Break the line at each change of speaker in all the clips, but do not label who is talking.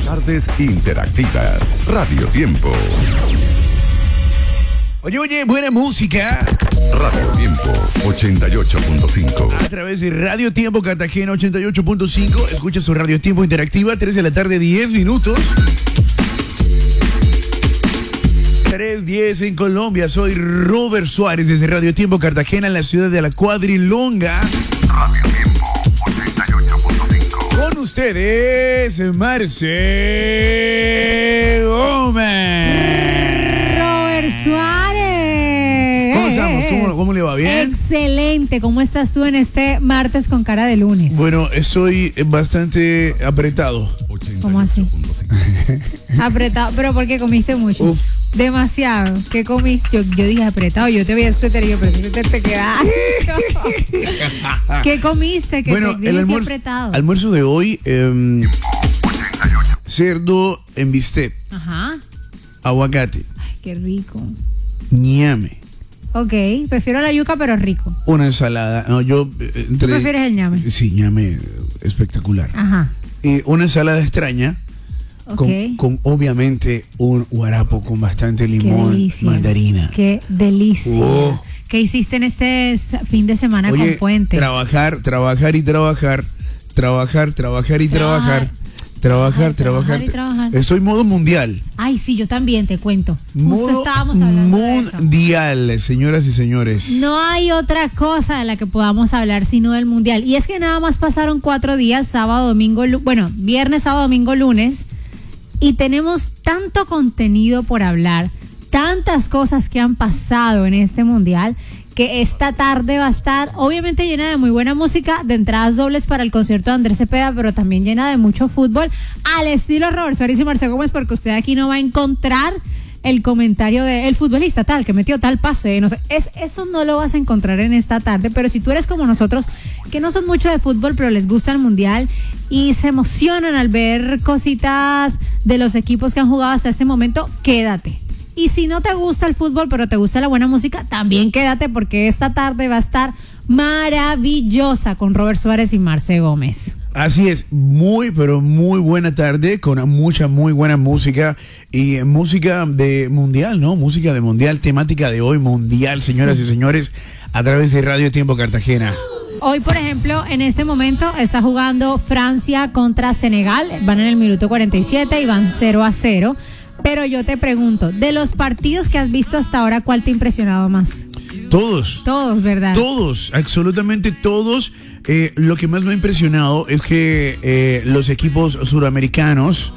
Tardes interactivas. Radio Tiempo.
Oye, buena música.
Radio Tiempo 88.5.
A través de Radio Tiempo Cartagena 88.5. Escucha su Radio Tiempo interactiva, 3 de la tarde, 10 minutos. 3:10 en Colombia. Soy Robert Suárez desde Radio Tiempo Cartagena en la ciudad de La Cuadrilonga.
Radio Tiempo 88.5.
Con ustedes, Marce Gómez.
Robert Suárez.
¿Cómo estamos? ¿Cómo le va? ¿Bien?
Excelente. ¿Cómo estás tú en este martes con cara de lunes?
Bueno, estoy bastante apretado.
¿Cómo así? Apretado, pero porque comiste mucho.
Uf.
Demasiado. ¿Qué comiste? Yo dije apretado. Yo te vi el suéter y yo, pero ese suéter te queda. ¿Qué comiste? Que
Bueno,
te
el almuerzo de hoy, cerdo en bistec,
Ajá.
aguacate,
Ay, qué rico.
ñame,
Ok, prefiero la yuca, pero rico.
una ensalada. No, yo
¿Tú prefieres el ñame?
Sí, ñame espectacular.
Ajá.
Y una ensalada extraña.
Ok.
Con obviamente un guarapo con bastante
Qué
limón,
delicia.
mandarina.
Qué delicia.
Oh.
¿Qué hiciste en este fin de semana
Oye,
con Puente?
trabajar y trabajar. Estoy modo mundial.
Ay, sí, yo también te cuento. Justo
Modo
estábamos hablando de eso.
mundial, señoras y señores.
No hay otra cosa de la que podamos hablar sino del mundial. Y es que nada más pasaron 4 días, sábado, domingo, viernes, sábado, domingo, lunes. Y tenemos tanto contenido por hablar, tantas cosas que han pasado en este mundial, que esta tarde va a estar obviamente llena de muy buena música, de entradas dobles para el concierto de Andrés Cepeda, pero también llena de mucho fútbol, al estilo Robert Suárez y Marce Gómez, porque usted aquí no va a encontrar el comentario de el futbolista tal, que metió tal pase, no sé, eso no lo vas a encontrar en esta tarde, pero si tú eres como nosotros, que no son mucho de fútbol, pero les gusta el mundial y se emocionan al ver cositas de los equipos que han jugado hasta este momento, quédate. Y si no te gusta el fútbol, pero te gusta la buena música, también quédate porque esta tarde va a estar maravillosa con Robert Suárez y Marce Gómez.
Así es, muy pero muy buena tarde con mucha muy buena música y música de mundial, ¿no? Música de mundial, temática de hoy mundial, señoras y señores, a través de Radio Tiempo Cartagena.
Hoy, por ejemplo, en este momento está jugando Francia contra Senegal, van en el minuto 47 y van 0-0. Pero yo te pregunto, de los partidos que has visto hasta ahora, ¿cuál te ha impresionado más?
Todos.
Todos, ¿verdad?
Todos, absolutamente todos. Lo que más me ha impresionado es que los equipos suramericanos,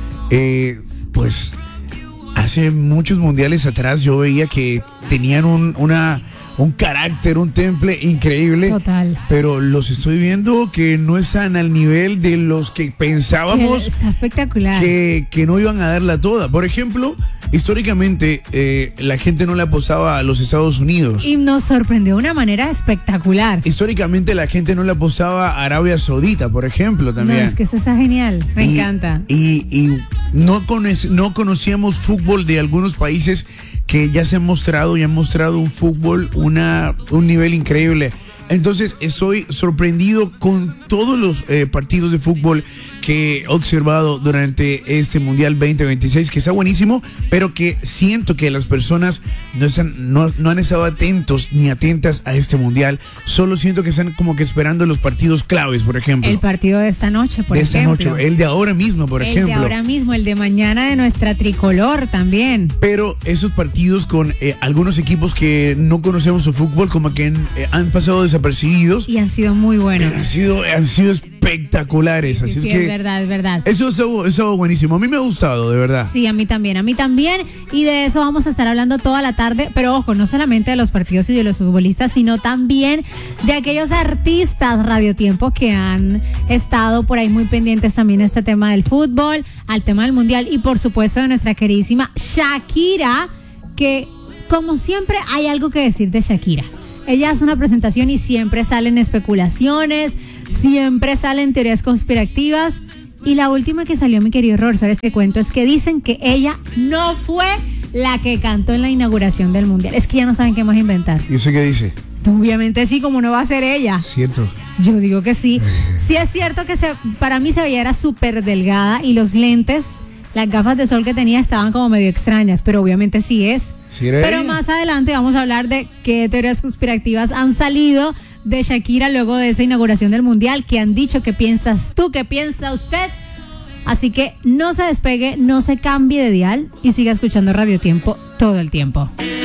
pues hace muchos mundiales atrás yo veía que tenían un carácter, un temple increíble.
Total.
Pero los estoy viendo que no están al nivel de los que pensábamos.
Está espectacular.
Que no iban a darla toda. Por ejemplo, históricamente la gente no le apostaba a los Estados Unidos.
Y nos sorprendió de una manera espectacular.
Históricamente la gente no le apostaba a Arabia Saudita, por ejemplo, también.
No, es que eso está genial. Me encanta.
Y no conocíamos fútbol de algunos países que ya se han mostrado un fútbol, un nivel increíble. Entonces estoy sorprendido con todos los partidos de fútbol que he observado durante este Mundial 2026, que está buenísimo, pero que siento que las personas no han estado atentos ni atentas a este Mundial. Solo siento que están como que esperando los partidos claves, por ejemplo.
El partido de esta noche, por ejemplo.
Esta noche, el de ahora mismo, por ejemplo.
El de ahora mismo, el de mañana de nuestra tricolor también.
Pero esos partidos con algunos equipos que no conocemos su fútbol, como que han pasado desapercibidos.
Y han sido muy buenos.
Han sido espectaculares. Así
Sí,
es que
es verdad, es verdad.
Eso es algo buenísimo. A mí me ha gustado, de verdad.
Sí, a mí también. Y de eso vamos a estar hablando toda la tarde. Pero ojo, no solamente de los partidos y de los futbolistas, sino también de aquellos artistas radiotiempo que han estado por ahí muy pendientes también a este tema del fútbol, al tema del mundial y por supuesto de nuestra queridísima Shakira, que como siempre hay algo que decir de Shakira. Ella hace una presentación y siempre salen especulaciones, siempre salen teorías conspirativas. Y la última que salió, mi querido Robert Suárez, te cuento, es que dicen que ella no fue la que cantó en la inauguración del Mundial. Es que ya no saben qué más inventar.
¿Y usted qué dice?
Obviamente sí, como no va a ser ella.
Cierto.
Yo digo que sí. Sí es cierto que para mí se veía era súper delgada y los lentes, las gafas de sol que tenía estaban como medio extrañas, pero obviamente sí es.
¿Sí era
Pero
ella?
más adelante vamos a hablar de qué teorías conspirativas han salido de Shakira luego de esa inauguración del Mundial, qué han dicho, qué piensas tú, qué piensa usted. Así que no se despegue, no se cambie de dial y siga escuchando Radio Tiempo todo el tiempo.